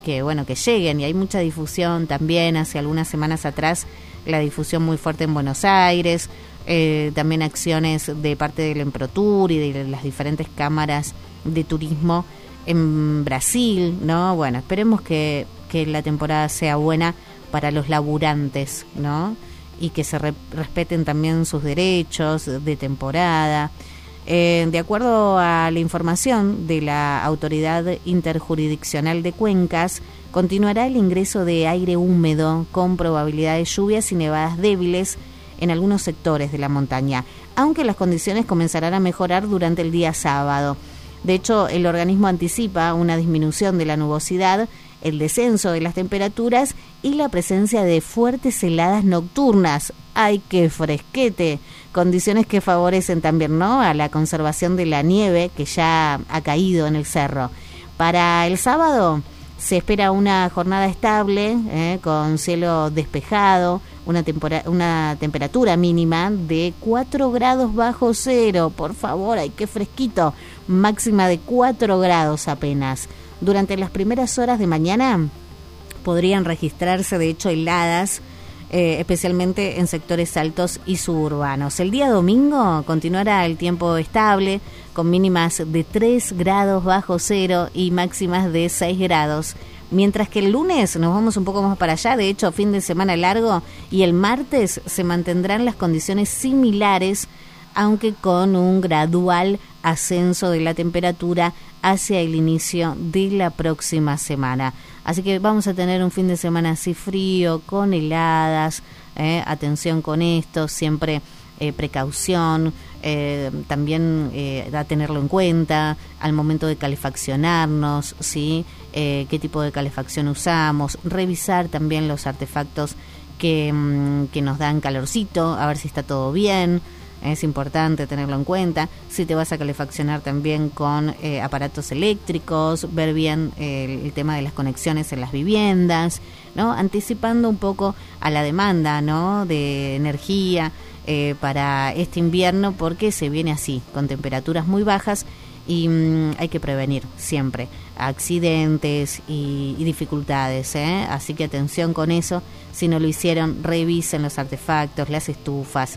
que lleguen, y hay mucha difusión también. Hace algunas semanas atrás la difusión muy fuerte en Buenos Aires, también acciones de parte del Emprotur y de las diferentes cámaras de turismo en Brasil, ¿no? Bueno, esperemos que la temporada sea buena para los laburantes, ¿no? Y que se respeten también sus derechos de temporada. De acuerdo a la información de la Autoridad Interjurisdiccional de Cuencas, continuará el ingreso de aire húmedo con probabilidad de lluvias y nevadas débiles en algunos sectores de la montaña, aunque las condiciones comenzarán a mejorar durante el día sábado. De hecho, el organismo anticipa una disminución de la nubosidad, el descenso de las temperaturas y la presencia de fuertes heladas nocturnas. ¡Ay, qué fresquete! Condiciones que favorecen también, ¿no?, a la conservación de la nieve que ya ha caído en el cerro. Para el sábado se espera una jornada estable, con cielo despejado, una temperatura mínima de 4 grados bajo cero. Por favor, ¡ay, qué fresquito! Máxima de 4 grados apenas. Durante las primeras horas de mañana podrían registrarse, de hecho, heladas, especialmente en sectores altos y suburbanos. El día domingo continuará el tiempo estable, con mínimas de 3 grados bajo cero y máximas de 6 grados. Mientras que el lunes nos vamos un poco más para allá, de hecho, fin de semana largo, y el martes se mantendrán las condiciones similares, aunque con un gradual ascenso de la temperatura hacia el inicio de la próxima semana. Así que vamos a tener un fin de semana así frío, con heladas, atención con esto, siempre precaución, también a tenerlo en cuenta al momento de calefaccionarnos, ¿sí? Qué tipo de calefacción usamos, revisar también los artefactos que nos dan calorcito, a ver si está todo bien. Es importante tenerlo en cuenta. Si te vas a calefaccionar también con aparatos eléctricos, ver bien el tema de las conexiones en las viviendas, ¿no? Anticipando un poco a la demanda, ¿no?, de energía para este invierno, porque se viene así, con temperaturas muy bajas, y hay que prevenir siempre accidentes y dificultades, así que atención con eso. Si no lo hicieron, revisen los artefactos, las estufas.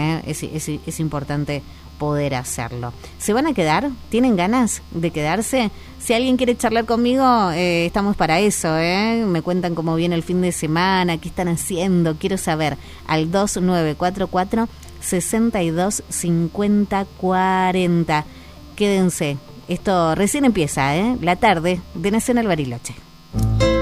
Es importante poder hacerlo. ¿Se van a quedar? ¿Tienen ganas de quedarse? Si alguien quiere charlar conmigo, estamos para eso, me cuentan cómo viene el fin de semana, qué están haciendo, quiero saber. Al 2944 625040. Quédense, esto recién empieza, la tarde de Nacional Bariloche.